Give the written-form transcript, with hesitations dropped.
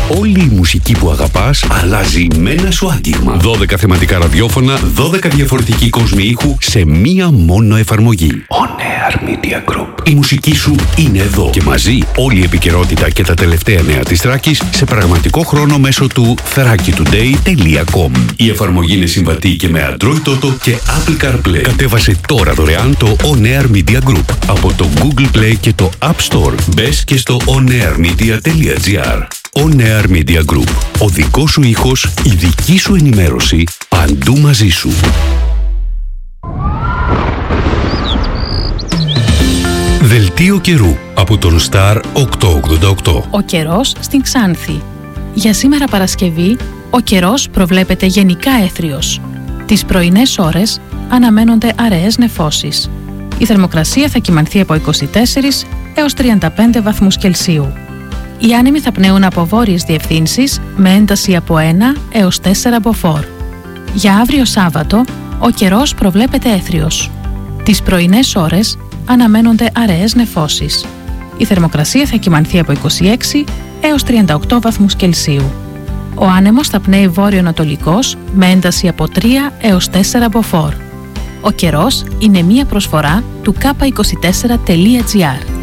Όλη η μουσική που αγαπάς αλλάζει με ένα σου άτιγμα. 12 θεματικά ραδιόφωνα, 12 διαφορετικοί κόσμοι ήχου σε μία μόνο εφαρμογή. On Air Media Group. Η μουσική σου είναι εδώ και μαζί όλη η επικαιρότητα και τα τελευταία νέα της Θράκης σε πραγματικό χρόνο μέσω του thrakitoday.com. Η εφαρμογή είναι συμβατή και με Android Auto και Apple CarPlay. Κατέβασε τώρα δωρεάν το On Air Media Group από το Google Play και το App Store. Μπες και στο onairmedia.gr. On Air Media Group. Ο δικός σου ήχος, η δική σου ενημέρωση, παντού μαζί σου. Δελτίο καιρού από τον Star 888. Ο καιρός στην Ξάνθη. Για σήμερα Παρασκευή, ο καιρός προβλέπεται γενικά έθριος. Τις πρωινές ώρες αναμένονται αραιές νεφώσεις. Η θερμοκρασία θα κυμανθεί από 24 έως 35 βαθμούς Κελσίου. Οι άνεμοι θα πνέουν από βόρειες διευθύνσεις με ένταση από 1 έως 4 μποφόρ. Για αύριο Σάββατο, ο καιρός προβλέπεται έθριος. Τις πρωινές ώρες αναμένονται αραιές νεφώσεις. Η θερμοκρασία θα κυμανθεί από 26 έως 38 βαθμούς Κελσίου. Ο άνεμος θα πνέει βόρειο-ανατολικός με ένταση από 3 έως 4 μποφόρ. Ο καιρός είναι μία προσφορά του K24.gr.